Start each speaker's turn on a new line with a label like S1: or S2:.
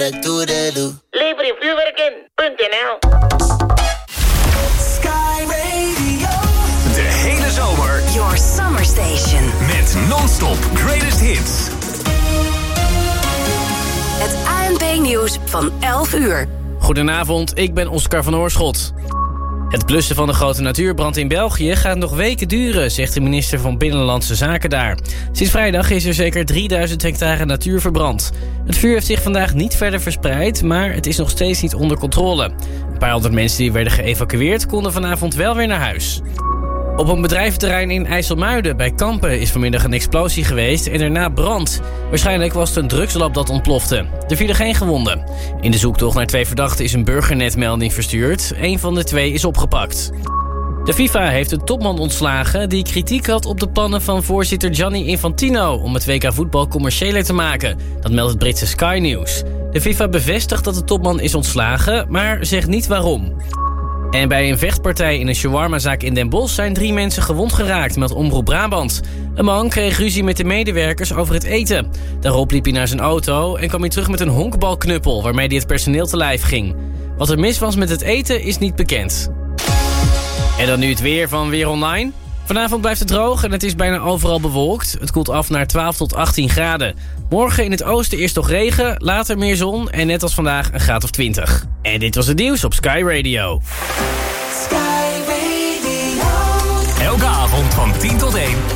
S1: Levervuurwerken.nl.
S2: Sky Radio.
S3: De hele zomer.
S4: Your Summer Station.
S3: Met non-stop greatest hits.
S4: Het ANP-nieuws van 11 uur.
S5: Goedenavond, ik ben Oscar van Oorschot. Het blussen van de grote natuurbrand in België gaat nog weken duren, zegt de minister van Binnenlandse Zaken daar. Sinds vrijdag is er zeker 3000 hectare natuur verbrand. Het vuur heeft zich vandaag niet verder verspreid, maar het is nog steeds niet onder controle. Een paar honderd mensen die werden geëvacueerd konden vanavond wel weer naar huis. Op een bedrijventerrein in IJsselmuiden bij Kampen is vanmiddag een explosie geweest en daarna brand. Waarschijnlijk was het een drugslab dat ontplofte. Er vielen geen gewonden. In de zoektocht naar 2 verdachten is een burgernetmelding verstuurd. 1 van de 2 is opgepakt. De FIFA heeft een topman ontslagen die kritiek had op de plannen van voorzitter Gianni Infantino om het WK voetbal commerciëler te maken. Dat meldt het Britse Sky News. De FIFA bevestigt dat de topman is ontslagen, maar zegt niet waarom. En bij een vechtpartij in een shawarmazaak in Den Bosch zijn 3 mensen gewond geraakt, meldt Omroep Brabant. Een man kreeg ruzie met de medewerkers over het eten. Daarop liep hij naar zijn auto en kwam hij terug met een honkbalknuppel waarmee hij het personeel te lijf ging. Wat er mis was met het eten is niet bekend. En dan nu het weer van Weer Online. Vanavond blijft het droog en het is bijna overal bewolkt. Het koelt af naar 12 tot 18 graden. Morgen in het oosten eerst nog regen, later meer zon en net als vandaag een graad of 20. En dit was het nieuws op Sky Radio.
S2: Sky Radio.
S3: Elke avond van 10 tot 1.